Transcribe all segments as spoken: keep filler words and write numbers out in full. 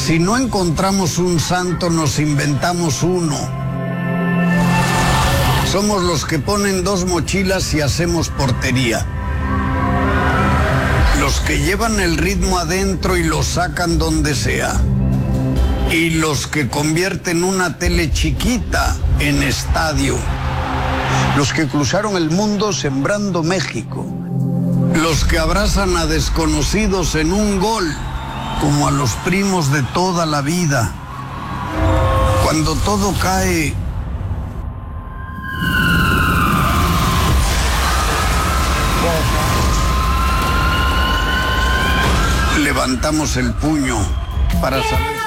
Si no encontramos un santo, nos inventamos uno. Somos los que ponen dos mochilas y hacemos portería. Los que llevan el ritmo adentro y lo sacan donde sea. Y los que convierten una tele chiquita en estadio. Los que cruzaron el mundo sembrando México. Los que abrazan a desconocidos en un gol, como a los primos de toda la vida. Cuando todo cae, levantamos el puño para saber.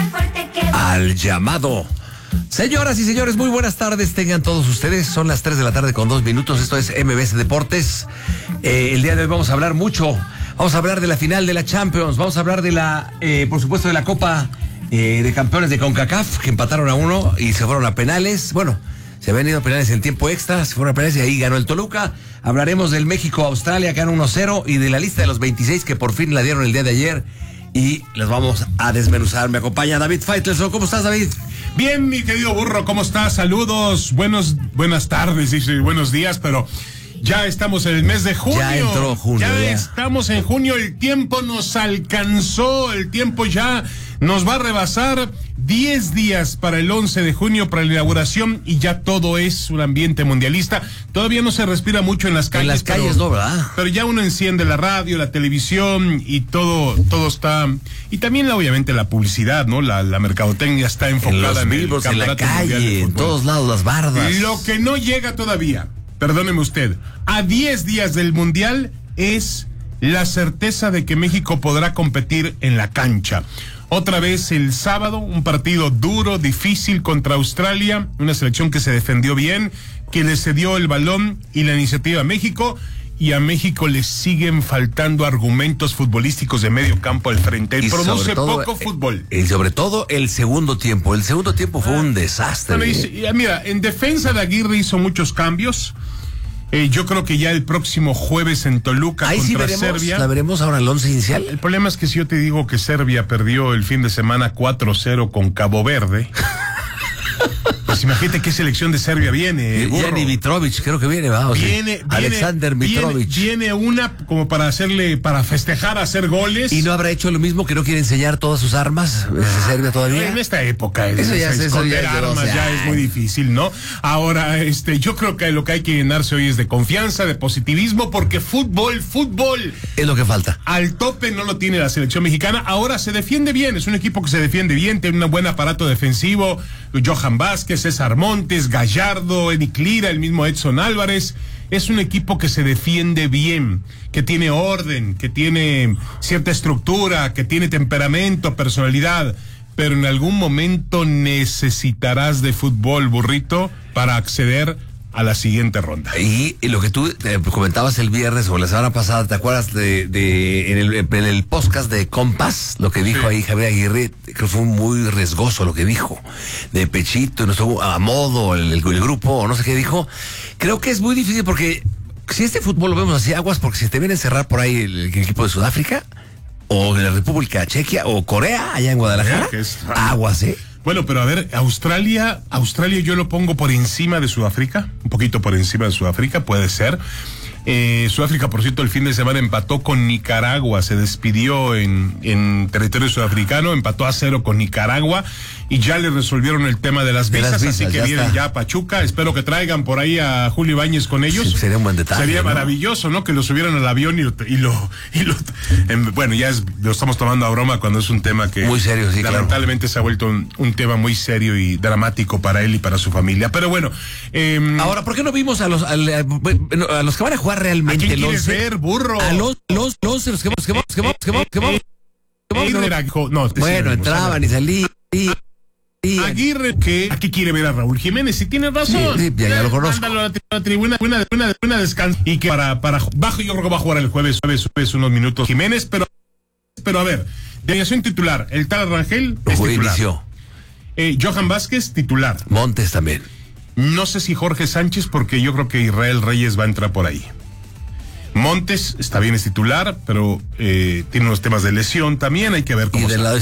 Al llamado. Señoras y señores, muy buenas tardes tengan todos ustedes. Son las tres de la tarde con dos minutos. Esto es M B S Deportes. Eh, el día de hoy vamos a hablar mucho. Vamos a hablar de la final de la Champions. Vamos a hablar de la, eh, por supuesto, de la Copa eh, de Campeones de CONCACAF, que empataron a uno y se fueron a penales. Bueno, se habían ido a penales en tiempo extra, se fueron a penales y ahí ganó el Toluca. Hablaremos del México-Australia, que ganó uno cero, y de la lista de los veintiséis que por fin la dieron el día de ayer. Y les vamos a desmenuzar. Me acompaña David Faitelson. ¿Cómo estás, David? Bien, mi querido burro, ¿cómo estás? Saludos, buenos, buenas tardes y buenos días, pero ya estamos en el mes de junio. Ya entró junio. Ya, ya estamos en junio, el tiempo nos alcanzó, el tiempo ya nos va a rebasar. diez días para el once de junio, para la inauguración, y ya todo es un ambiente mundialista. Todavía no se respira mucho en las calles. En las calles pero, no, ¿verdad? Pero ya uno enciende la radio, la televisión y todo, todo está. Y también, obviamente, la publicidad, ¿no? La, la mercadotecnia está enfocada en, los en el campeonato en la calle, en todos lados, las bardas. Lo que no llega todavía, perdóneme usted, a diez días del mundial es la certeza de que México podrá competir en la cancha. Otra vez el sábado, un partido duro, difícil contra Australia, una selección que se defendió bien, que le cedió el balón y la iniciativa a México, y a México le siguen faltando argumentos futbolísticos de medio campo al frente. Él produce todo, poco fútbol. Y sobre todo el segundo tiempo. El segundo tiempo fue ah, un desastre. Bueno, y, mira, en defensa de Aguirre hizo muchos cambios. Eh, yo creo que ya el próximo jueves en Toluca ahí contra sí veremos, Serbia. La veremos ahora el once inicial. El problema es que si yo te digo que Serbia perdió el fin de semana cuatro cero con Cabo Verde, pues imagínate qué selección de Serbia viene. Gianni Mitrovic, creo que viene, vamos. Viene, viene Alexander Mitrovic. Viene, viene una como para hacerle, para festejar, hacer goles. ¿Y no habrá hecho lo mismo, que no quiere enseñar todas sus armas de Serbia todavía? En esta época, eso ya, es, esconder eso ya armas ya es muy difícil, ¿no? Ahora, este, yo creo que lo que hay que llenarse hoy es de confianza, de positivismo, porque fútbol, fútbol. Es lo que falta. Al tope no lo tiene la selección mexicana. Ahora se defiende bien, es un equipo que se defiende bien, tiene un buen aparato defensivo. Johan Vázquez, César Montes, Gallardo, Eric Lira, el mismo Edson Álvarez. Es un equipo que se defiende bien, que tiene orden, que tiene cierta estructura, que tiene temperamento, personalidad, pero en algún momento necesitarás de fútbol, burrito, para acceder a la siguiente ronda. Y, y lo que tú eh, comentabas el viernes o la semana pasada, ¿te acuerdas de, de en, el, en el podcast de Compass? Lo que dijo sí. ahí Javier Aguirre, creo que fue muy riesgoso lo que dijo, de pechito, no estuvo a modo el, el, el grupo, o no sé qué dijo. Creo que es muy difícil porque si este fútbol lo vemos así, aguas, porque si te viene a encerrar por ahí el, el equipo de Sudáfrica, o de la República Chequia, o Corea, allá en Guadalajara, es... aguas, ¿eh? Bueno, pero a ver, Australia, Australia yo lo pongo por encima de Sudáfrica, un poquito por encima de Sudáfrica, puede ser. Eh, Sudáfrica, por cierto, el fin de semana empató con Nicaragua, se despidió en, en territorio sudafricano, empató a cero con Nicaragua y ya le resolvieron el tema de las visas, de las visas así que ya vienen está. ya a Pachuca. Espero que traigan por ahí a Julio Ibáñez con ellos. Sí, sería un buen detalle. Sería ¿no? maravilloso, ¿no? Que lo subieran al avión y lo, y lo, y lo en, bueno, ya es, lo estamos tomando a broma cuando es un tema que muy serio, sí, lamentablemente claro. se ha vuelto un, un tema muy serio y dramático para él y para su familia. Pero bueno, eh, ahora, ¿por qué no vimos a los a, a los que van a jugar realmente? ¿A quién quieres ver, burro? A los los los los que vamos, que vamos, que vamos, que vamos, que vamos, que vamos. No, bueno, entraban y salían. Aguirre, que aquí quiere ver a Raúl Jiménez, si tiene razón. Sí, sí, ya, ya lo conozco. Mándalo a la tribuna, una, una, una descanso. Y que para, para, bajo, yo creo que va a jugar el jueves, jueves, jueves unos minutos Jiménez, pero, pero a ver, de alineación titular, el tal Rangel es titular. Inició. Eh, Johan Vázquez, titular. Montes también. No sé si Jorge Sánchez, porque yo creo que Israel Reyes va a entrar por ahí. Montes está bien, es titular, pero eh, tiene unos temas de lesión también, hay que ver cómo y del lado